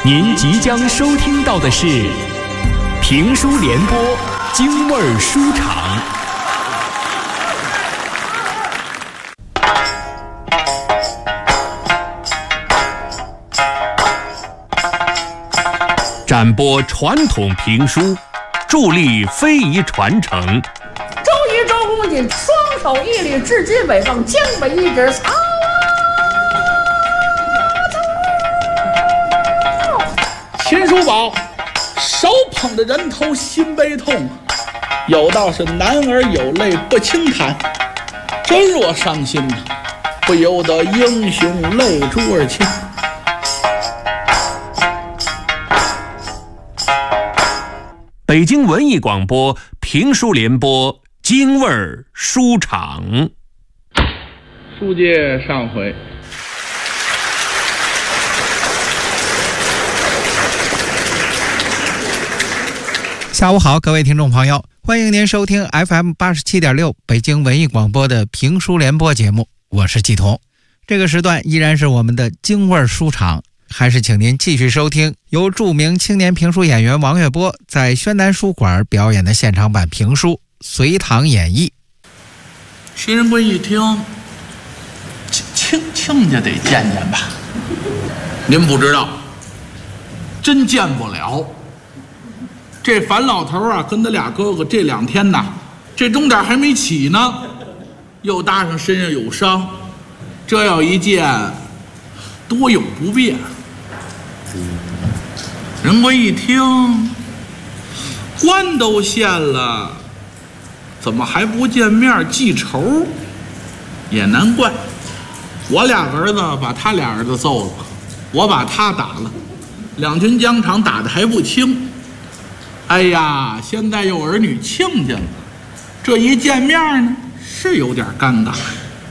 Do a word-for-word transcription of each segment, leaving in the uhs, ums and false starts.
您即将收听到的是评书联播京味儿书场。展播传统评书，助力非遗传承。 周瑜、周公瑾双手一捋，至今尾棒，江北一指曹。 秦叔宝手捧着人头心悲痛，有道是男儿有泪不轻弹，真若伤心呐，不由得英雄泪珠儿倾。 北京文艺广播评书联播京味儿书场。 书接上回， 下午好，各位听众朋友，欢迎您收听 F M 八十七点六 北京文艺广播的评书联播节目，我是季彤。这个时段依然是我们的京味书场，还是请您继续收听由著名青年评书演员王月波在宣南书馆表演的现场版评书《隋唐演义》。 徐仁贵一听，亲亲家得见见吧？您不知道，真见不了。这樊老头啊，跟他俩哥哥这两天呐，这钟点还没起呢，又搭上身上有伤，这要一见，多有不便。仁贵一听，官都献了，怎么还不见面记仇？也难怪，我俩儿子把他俩儿子揍了，我把他打了，两军疆场打得还不轻。哎呀，现在有儿女亲家了，这一见面呢，是有点尴尬。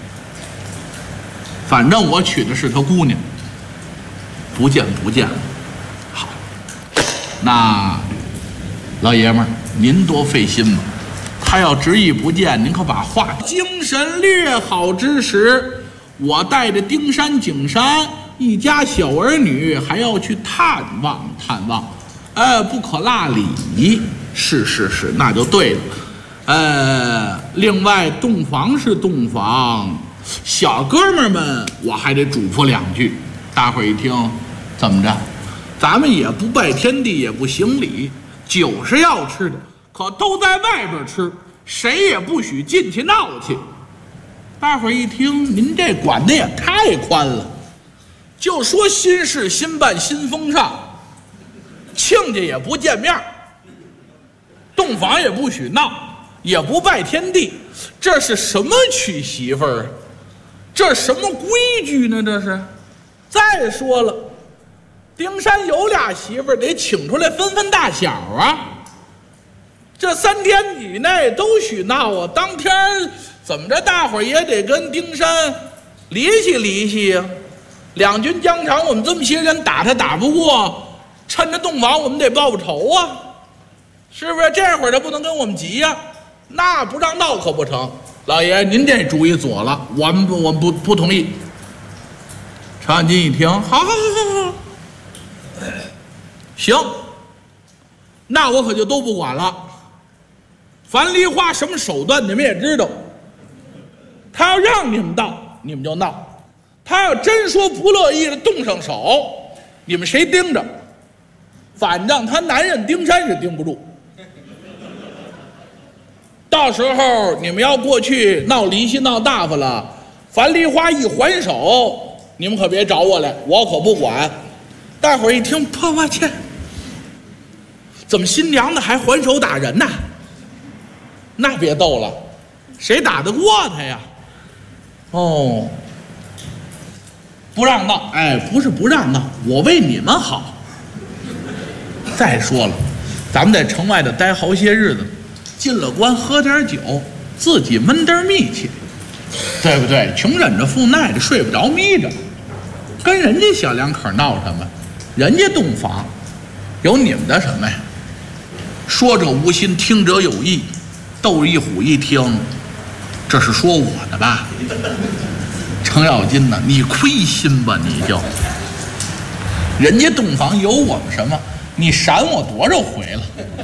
反正我娶的是他姑娘，不见不见了。好，那老爷们儿您多费心吧。他要执意不见，您可把话精神略好之时，我带着丁山、景山一家小儿女还要去探望探望。呃，不可落礼，是是是，那就对了。呃，另外洞房是洞房，小哥们们我还得嘱咐两句。大伙儿一听，怎么着？咱们也不拜天地，也不行礼，酒是要吃的，可都在外边吃，谁也不许进去闹去。大伙儿一听，您这管的也太宽了，就说新事新办新风尚。亲家也不见面，洞房也不许闹，也不拜天地，这是什么娶媳妇儿啊？这什么规矩呢？这是。再说了，丁山有俩媳妇儿，得请出来分分大小啊。这三天以内都许闹啊，当天怎么着，大伙儿也得跟丁山离析离析呀。两军疆场，我们这么些人打他打不过。趁着洞房，我们得报报仇啊，是不是？这会儿他不能跟我们急呀、啊，那不让闹可不成。老爷，您这主意左了，我们不，我们不不同意。常万金一听，好，好，好，好，好，行，那我可就都不管了。樊梨花什么手段，你们也知道。他要让你们闹，你们就闹；他要真说不乐意了，动上手，你们谁盯着？反正他男人丁山是盯不住，到时候你们要过去闹离析闹大发了，樊梨花一还手，你们可别找我来，我可不管。大伙儿一听，破我去，怎么新娘子还还手打人呢？那别逗了，谁打得过他呀？哦，不让闹，哎，不是不让闹，我为你们好。再说了，咱们在城外头待好些日子，进了关喝点酒，自己闷点密气，对不对？穷忍着富耐着，睡不着眯着，跟人家小两口闹什么？人家洞房，有你们的什么呀？说者无心，听者有意。窦一虎一听，这是说我的吧？程咬金呢？你亏心吧，你就人家洞房有我们什么？你闪我多少回了？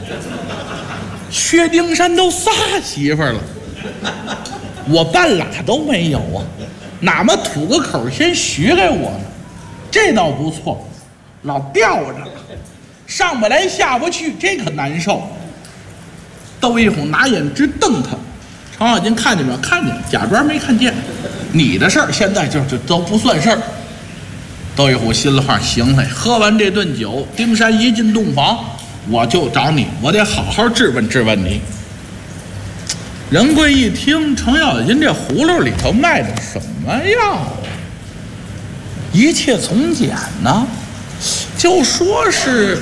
薛丁山都仨媳妇儿了，我半拉都没有啊，哪么吐个口先许给我呢？这倒不错，老吊着，上不来下不去，这可难受。窦一虎拿眼直瞪他，程咬金看见没有？看见，假装没看见。你的事儿现在就就都不算事儿。窦一虎心里话，行嘞，喝完这顿酒，丁山一进洞房，我就找你，我得好好质问质问你。仁贵一听程咬金这葫芦里头卖的什么药啊？一切从简呢，就说是，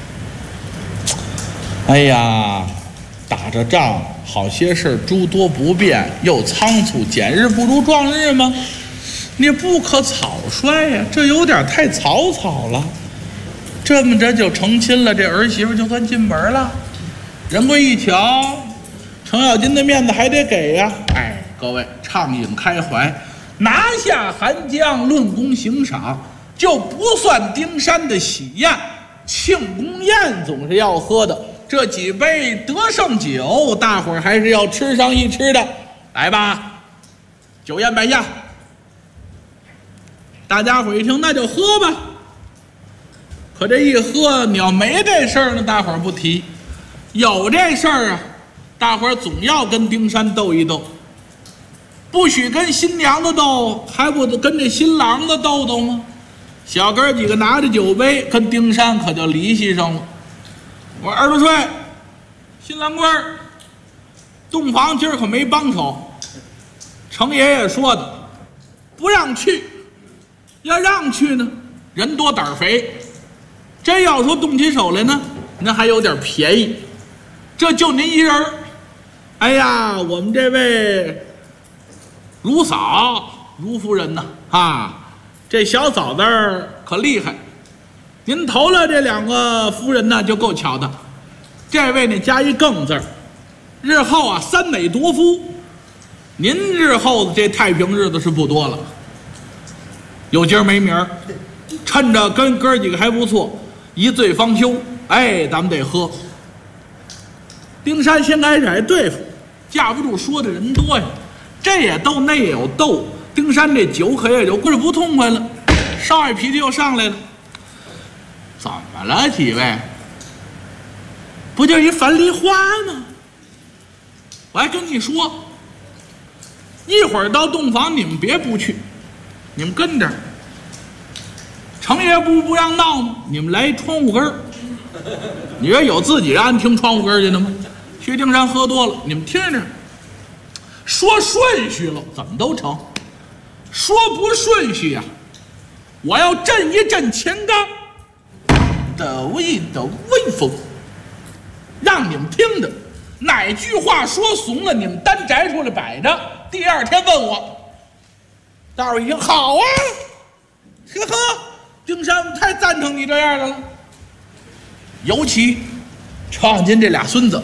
哎呀，打着仗好些事诸多不便，又仓促，简日不如撞日吗？你不可草率呀，这有点太草草了。这么着就成亲了，这儿媳妇就算进门了。仁贵一瞧，程咬金的面子还得给呀。哎，各位畅饮开怀，拿下韩江，论功行赏，就不算丁山的喜宴。庆功宴总是要喝的，这几杯得胜酒，大伙儿还是要吃上一吃的。来吧，酒宴摆下。大家伙一听，那就喝吧。可这一喝，你要没这事儿呢，大伙儿不提；有这事儿啊，大伙儿总要跟丁山斗一斗。不许跟新娘子斗，还不得跟这新郎子斗斗吗？小哥几个拿着酒杯，跟丁山可就离析上了。我说二十岁，新郎官，洞房今儿可没帮手。程爷爷说的，不让去。要让去呢，人多胆儿肥，真要说动起手来呢，那还有点便宜。这就您一人儿，哎呀，我们这位卢嫂卢夫人呐，啊，这小嫂子儿可厉害。您投了这两个夫人呢，就够巧的。这位呢加一更字儿，日后啊三美夺夫。您日后的这太平日子是不多了。有今儿没明儿，趁着跟哥几个还不错，一醉方休，哎，咱们得喝。丁山先开始还对付，架不住说的人多呀，这也斗那也有斗，丁山这酒可也就棍不痛快了，少爷脾气又上来了。怎么了几位？不就一樊梨花吗？我还跟你说，一会儿到洞房你们别不去，你们跟着。程爷不不让闹吗？你们来一窗户根儿。你说有自己人听窗户根儿去的吗？薛丁山喝多了，你们听着，说顺序了怎么都成，说不顺序啊，我要震一震钱刚，抖一抖威风，让你们听着，哪句话说怂了，你们单摘出来摆着，第二天问我。大伙儿一听，好啊，呵呵，丁山太赞成你这样的了。尤其程咬金这俩孙子，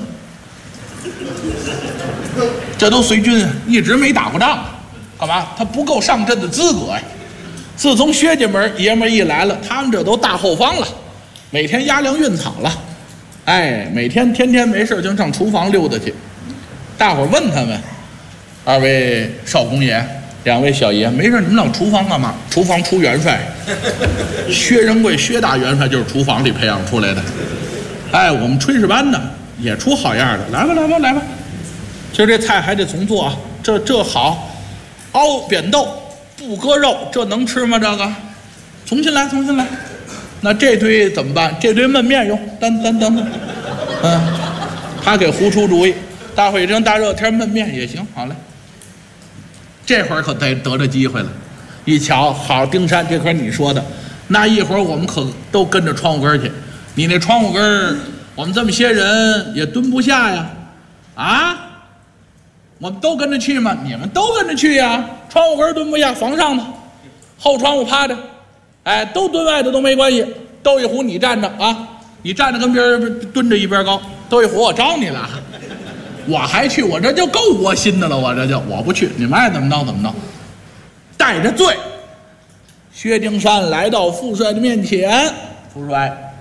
这都随军，一直没打过仗，干嘛？他不够上阵的资格呀。自从薛家门爷们一来了，他们这都大后方了，每天压粮运草了，哎，每天天天没事就上厨房溜达去。大伙儿问他们，二位少公爷，两位小爷，没事你们老厨房干嘛？厨房出元帅，薛仁贵薛大元帅就是厨房里培养出来的。哎，我们炊事班的也出好样的，来吧来吧来吧，今儿这菜还得重做啊，这这好，熬扁豆不搁肉，这能吃吗？这个重新来重新来。那这堆怎么办？这堆焖面用，等等等等，嗯，他给胡出主意。大伙一听大热天焖面也行，好嘞。这会儿可得得着机会了，一瞧，好，丁山，这可是你说的，那一会儿我们可都跟着窗户根去，你那窗户根我们这么些人也蹲不下呀，啊，我们都跟着去吗？你们都跟着去呀，窗户根蹲不下，房上的，后窗户趴着，哎，都蹲外头都没关系。窦一虎你站着啊，你站着跟别人蹲着一边高。窦一虎我招你了，我还去，我这就够窝心的了，我这就我不去，你们爱怎么闹怎么闹。带着醉， 薛丁山来到父帅的面前，父帅，